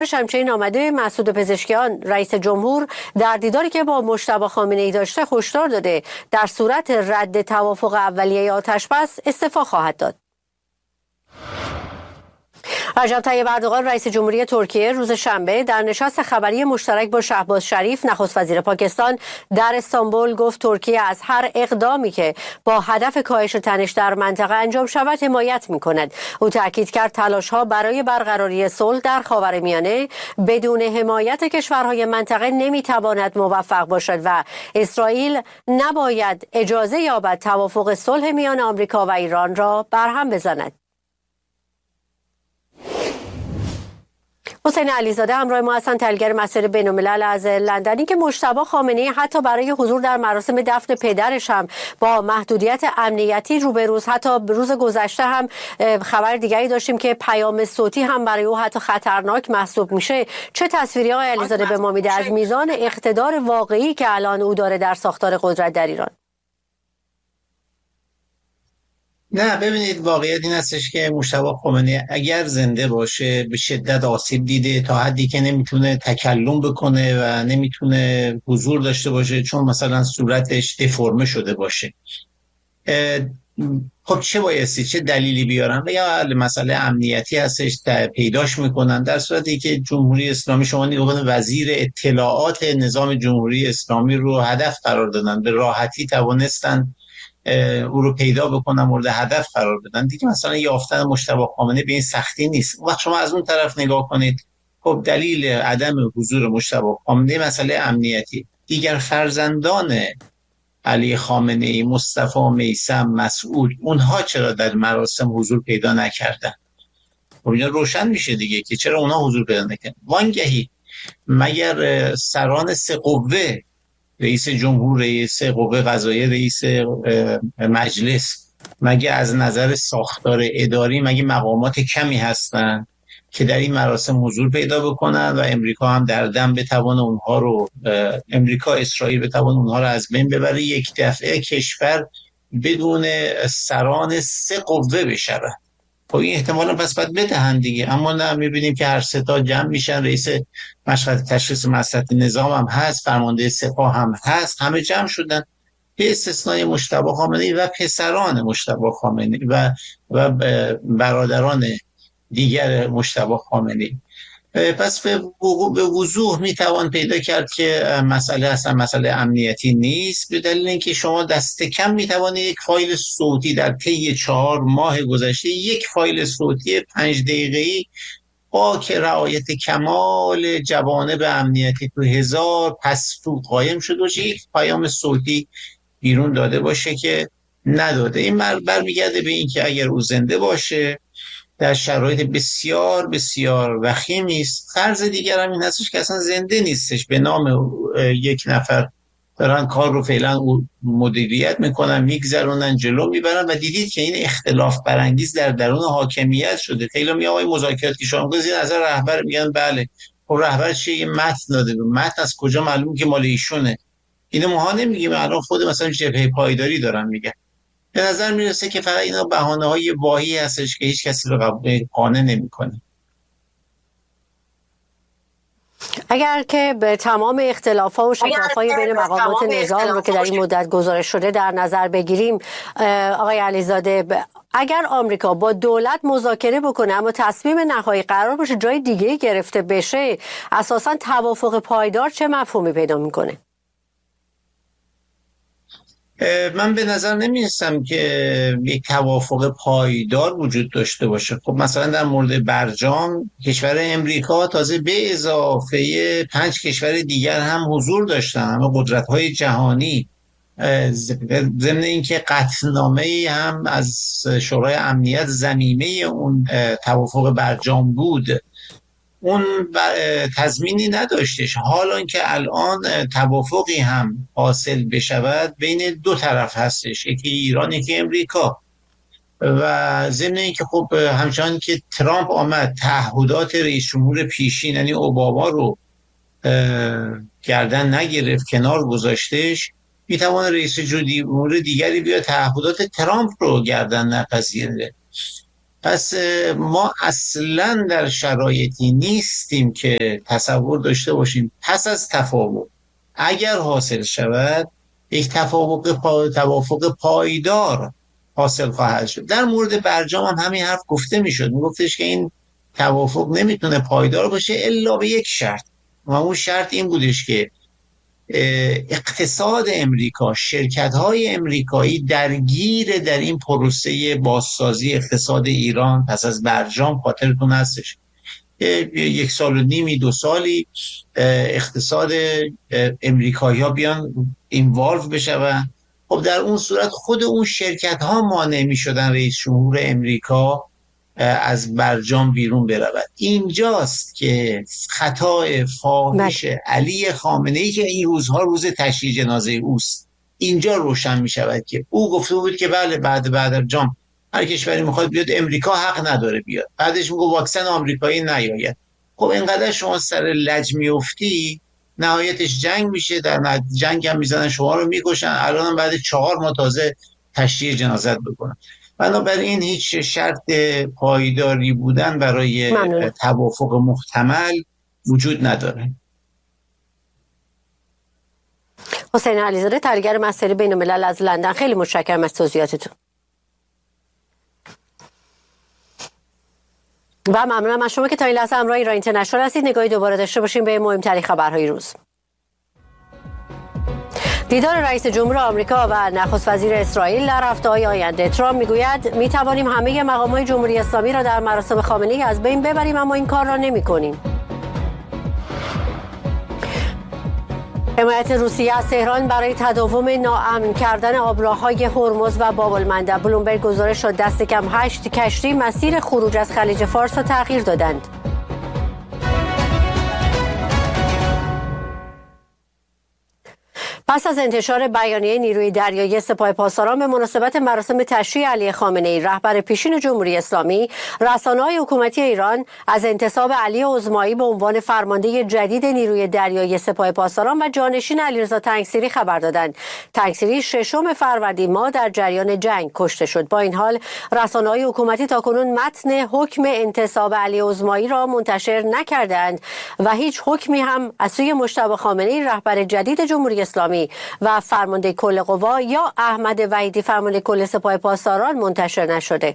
همچنین آمده مسعود پزشکیان رئیس جمهور در دیداری که با مجتبی خامنه‌ای داشته هشدار داده در صورت رد توافق اولیه آتش‌بس استعفا خواهد داد. رجب طیب اردوغان رئیس جمهوری ترکیه روز شنبه در نشست خبری مشترک با شهباز شریف نخست وزیر پاکستان در استانبول گفت ترکیه از هر اقدامی که با هدف کاهش تنش در منطقه انجام شود حمایت می‌کند. او تاکید کرد تلاش‌ها برای برقراری صلح در خاورمیانه بدون حمایت کشورهای منطقه نمی‌تواند موفق باشد و اسرائیل نباید اجازه یابد توافق صلح میان آمریکا و ایران را برهم بزند. حسین علیزاده همراه ما هستند، تحلیلگر مسائل بین‌الملل از لندن. که مجتبی خامنه‌ای حتی برای حضور در مراسم دفن پدرش هم با محدودیت امنیتی روبروست. حتی روز گذشته هم خبر دیگری داشتیم که پیام صوتی هم برای او حتی خطرناک محسوب میشه. چه تصویری آقای علیزاده به ما میده از میزان اقتدار واقعی که الان او داره در ساختار قدرت در ایران؟ نه، ببینید واقعیت این هستش که مجتبی خامنه‌ای اگر زنده باشه به شدت آسیب دیده تا حدی که نمیتونه تکلم بکنه و نمیتونه حضور داشته باشه، چون مثلا صورتش دفرمه شده باشه. خب چه دلیلی بیارن؟ یا مسئله امنیتی هستش پیداش میکنن، در صورتی که جمهوری اسلامی شما نگاه وزیر اطلاعات نظام جمهوری اسلامی رو هدف قرار دادن، به راحتی توانستن او رو پیدا بکنن، مورد هدف قرار بدن دیگه. مثلا یافتن مجتبی خامنه‌ای به این سختی نیست. وقت شما از اون طرف نگاه کنید، خب دلیل عدم حضور مجتبی خامنه‌ای مسئله امنیتی. دیگر فرزندان علی خامنه‌ای، مصطفی، میثم، مسعود، اونها چرا در مراسم حضور پیدا نکردن؟ خب اینا روشن میشه دیگه که چرا اونها حضور پیدا نکردن. وانگهی مگر سران سه قوه، رئیس جمهور، رئیس قوه قضاییه، رئیس مجلس، مگه از نظر ساختار اداری مگه مقامات کمی هستن که در این مراسم حضور پیدا بکنن و امریکا هم در دم بتوان اونها رو، امریکا اسرائیل بتوان اونها رو از بین ببره، یک دفعه کشور بدون سران سه قوه بشه؟ خب این احتمالا پس باید بدهن دیگه. اما نه، میبینیم که هر سه تا جمع میشن، رئیس مشهد تشخیص مصلحت نظام هم هست، فرمانده سپاه هم هست، همه جمع شدن به استثنای مجتبی خامنه‌ای و پسران مجتبی خامنه‌ای و برادران دیگر مجتبی خامنه‌ای. پس به وضوح میتوان پیدا کرد که مسئله اصلا مسئله امنیتی نیست، به دلیل اینکه شما دست کم میتوانید یک فایل صوتی در طی 4 ماه گذشته، یک فایل صوتی 5 دقیقه‌ای با که رعایت کمال جوانب امنیتی تو 1000 پس‌فو قایم شده باشه، یک پیام صوتی بیرون داده باشه که نداده. این برمیگرده به این که اگر او زنده باشه در شرایط بسیار بسیار وخیمی است. فرض دیگر هم این هستش که اصلا زنده نیستش، به نام یک نفر دارن کار رو فعلا مدیریت میکنن، میگذرونن، جلو میبرن و دیدید که این اختلاف برانگیز در درون حاکمیت شده. خیلی می آقای مذاکرات که شما گفتید نظر رهبر، میگن بله خب رهبر چیه؟ یه متن داده، متن از کجا معلوم که مال ایشونه؟ اینو ما نمیگیم، الان خود مثلا جبهه پایداری دارن میگن. به نظر میرسه که فقط اینا بهانه‌های واهی هستش که هیچ کسی رو قانع نمی‌کنه. اگر که به تمام اختلاف‌ها و شکاف‌های بین مقامات نظام رو که در این مدت گزارش شده در نظر بگیریم، آقای علیزاده، اگر آمریکا با دولت مذاکره بکنه اما تصمیم نهایی قرار باشه جای دیگه گرفته بشه، اساساً توافق پایدار چه مفهومی پیدا می‌کنه؟ من به نظر نمی‌رسم که یک توافق پایدار وجود داشته باشه. خب مثلا در مورد برجام کشور امریکا تازه به اضافه 5 کشور دیگر هم حضور داشتن، اما قدرت‌های جهانی، ضمن اینکه قطعنامه‌ای هم از شورای امنیت ضمیمه اون توافق برجام بود، اون تضمینی نداشتش. حالا که الان توافقی هم حاصل بشود بین 2 طرف هستش، یکی ایران یکی امریکا، و ضمن اینکه خب همچنان که ترامپ آمد تعهدات رئیس جمهور پیشین یعنی اوباما رو گردن نگرفت، کنار گذاشتش، میتوان رئیس جمهور دیگری بیا تعهدات ترامپ رو گردن نپذیره. پس ما اصلا در شرایطی نیستیم که تصور داشته باشیم پس از تفاوض اگر حاصل شود یک توافق پایدار حاصل خواهد شد. در مورد برجام هم همین حرف گفته میشد، میگفتش که این توافق نمیتونه پایدار باشه الا به یک شرط و اون شرط این بودش که اقتصاد امریکا، شرکت‌های امریکایی درگیر در این پروسه بازسازی اقتصاد ایران پس از برجام، خاطرتون هستش 1.5 سال 2 سالی اقتصاد امریکایی ها بیان اینوالو بشن. خب در اون صورت خود اون شرکت ها مانع می شدن رئیس جمهور امریکا از برجام بیرون برود. اینجاست که خطای فاحش علی خامنه ای که این روزها روز تشییع جنازه اوست اینجا روشن می شود که او گفته بود که بله بعد برجام هر کشوری میخواد بیاد، امریکا حق نداره بیاد. بعدش میگه واکسن آمریکایی نیاید. خب اینقدر شما سر لج میافتی نهایتش جنگ میشه، در جنگ هم میزنن شما رو میکشن. الان هم بعد 4 ماه تازه تشییع جنازت بکنن. بنابراین هیچ شرط پایداری بودن برای توافق محتمل وجود نداره. حسین علیزاده، تحلیلگر مسائل بین الملل از لندن، خیلی متشکرم از توضیحاتتون و ممنونم از شما که تا این لحظه همراه ایران اینترنشنال هستید. نگاهی دوباره داشته باشیم به مهمترین خبرهای روز. دیدار رئیس جمهور آمریکا و نخست وزیر اسرائیل در هفته‌های آینده. ترامپ میگوید میتوانیم همه مقام‌های جمهوری اسلامی را در مراسم خامنه‌ای از بین ببریم، اما این کار را نمی‌کنیم. حمایت روسیه از تهران برای تداوم ناامن کردن آبراه‌های هرمز و باب المندب. بلومبرگ گزارش شد دست کم 8 کشتی مسیر خروج از خلیج فارس را تغییر دادند. پس از انتشار بیانیه نیروی دریایی سپاه پاسداران به مناسبت مراسم تشییع علی خامنه‌ای رهبر پیشین جمهوری اسلامی، رسانه‌های حکومتی ایران از انتصاب علی عظمایی به عنوان فرمانده جدید نیروی دریایی سپاه پاسداران و جانشین علیرضا تنگسیری خبر دادند. تنگسیری 6 فروردین ماه در جریان جنگ کشته شد. با این حال رسانه‌های حکومتی تاکنون متن حکم انتصاب علی عظمایی را منتشر نکردند و هیچ حکمی هم از سوی مجتبی خامنه‌ای رهبر جدید جمهوری اسلامی و فرمانده کل قوا یا احمد وحیدی فرمانده کل سپاه پاسداران منتشر نشده.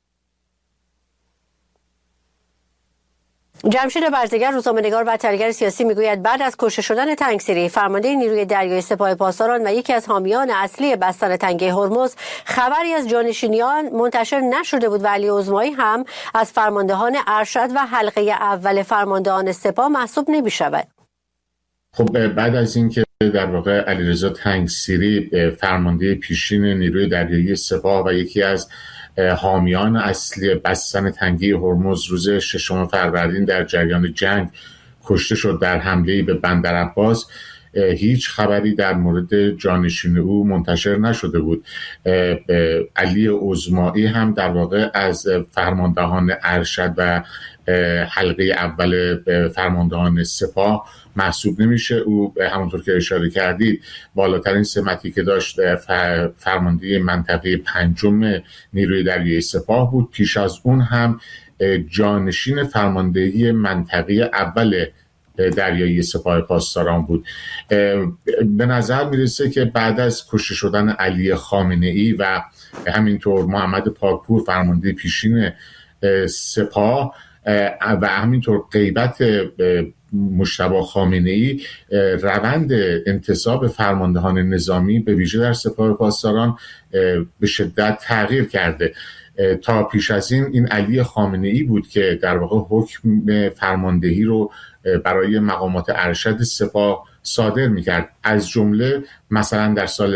جمشید برزگر، روزنامه‌نگار و تحلیلگر سیاسی، میگوید بعد از کشته شدن تنگسیری فرمانده نیروی دریایی سپاه پاسداران و یکی از حامیان اصلی بستن تنگه هرمز، خبری از جانشینیان منتشر نشده بود و علی عظمایی هم از فرماندهان ارشد و حلقه اول فرماندهان سپاه محسوب نمی‌شود. خب بعد از اینکه در واقع علیرضا تنگسیری فرمانده پیشین نیروی دریایی سپاه و یکی از حامیان اصلی بستن تنگه هرمز روز 6 فروردین در جریان جنگ کشته شد در حمله‌ای به بندرعباس، هیچ خبری در مورد جانشین او منتشر نشده بود. علی عظمایی هم در واقع از فرماندهان ارشد و حلقه اول فرماندهان سپاه محسوب نمیشه. او همونطور که اشاره کردید بالاترین سمتی که داشت فرمانده منطقه 5 نیروی دریایی سپاه بود. پیش از اون هم جانشین فرماندهی منطقه اول دریایی سپاه پاسداران بود. به نظر میرسه که بعد از کشته شدن علی خامنه‌ای و همینطور محمد پاکپور فرمانده پیشین سپاه و همینطور غیبت مجتبی خامنه‌ای، روند انتصاب فرماندهان نظامی به ویژه در سپاه پاسداران به شدت تغییر کرده. تا پیش از این علی خامنه‌ای بود که در واقع حکم فرماندهی رو برای مقامات ارشد سپاه صادر می‌کرد. از جمله مثلا در سال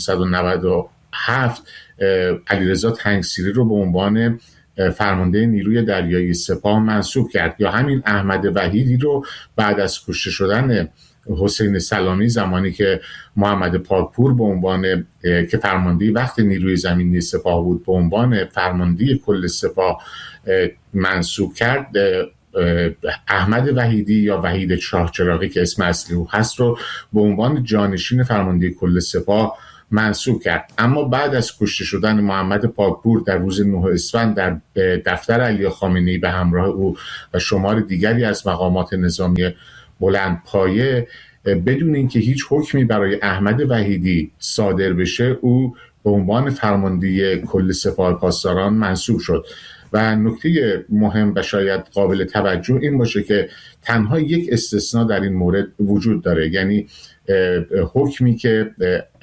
1397 علیرضا تنگسیری رو به عنوان فرمانده نیروی دریایی سپاه منصوب کرد، یا همین احمد وحیدی رو بعد از کشته شدن حسین سلامی زمانی که محمد پاکپور به عنوان که فرمانده وقت نیروی زمینی سپاه بود به عنوان فرمانده کل سپاه منصوب کرد. احمد وحیدی یا وحید شاه چراغی که اسم اصلی او هست رو به عنوان جانشین فرمانده کل سپاه منصوب کرد. اما بعد از کشته شدن محمد پاکپور در روز 9 اسفند در دفتر علی خامنه‌ای به همراه او و شمار دیگری از مقامات نظامی بلندپایه، بدون اینکه هیچ حکمی برای احمد وحیدی صادر بشه، او به عنوان فرمانده کل سپاه پاسداران منصوب شد. و نکته مهم و شاید قابل توجه این باشه که تنها یک استثناء در این مورد وجود داره، یعنی حکمی که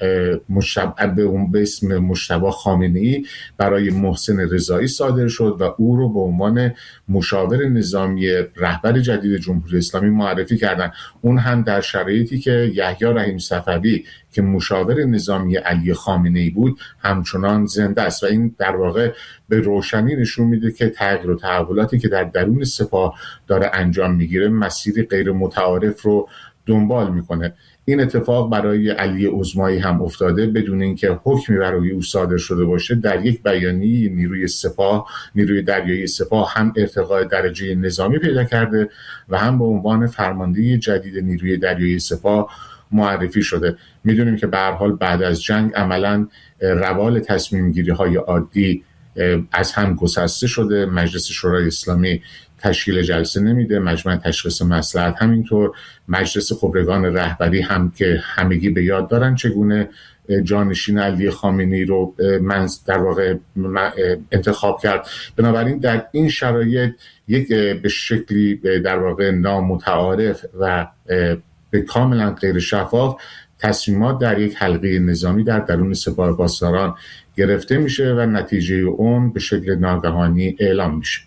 به اسم مجتبی خامنه‌ای برای محسن رضایی صادر شد و او رو به عنوان مشاور نظامی رهبر جدید جمهوری اسلامی معرفی کردن. اون هم در شرایطی که یحیی رحیم صفوی که مشاور نظامی علی خامنه‌ای بود همچنان زنده است. و این در واقع به روشنی نشون میده که تغییر و تحولاتی که در درون سپاه داره انجام میگیره مسیر غیر متعارف رو دنبال میکنه. این اتفاق برای علی عظمایی هم افتاده بدون اینکه حکمی برای او صادر شده باشه. در یک بیانیه نیروی دریایی سپاه هم ارتقای درجه نظامی پیدا کرده و هم به عنوان فرمانده جدید نیروی دریایی سپاه معرفی شده. میدونیم که به هر حال بعد از جنگ عملاً روال تصمیم گیری های عادی از هم گسسته شده. مجلس شورای اسلامی تشکیل جلسه نمیده، مجمع تشخیص مصلحت همینطور، مجلس خبرگان رهبری هم که همگی به یاد دارن چگونه جانشین علی خامنه‌ای رو در واقع انتخاب کرد. بنابراین در این شرایط یک به شکلی در واقع نامتعارف و به کاملا غیر شفاف تصمیمات در یک حلقه نظامی در درون سپاه پاسداران گرفته میشه و نتیجه اون به شکل ناگهانی اعلام میشه.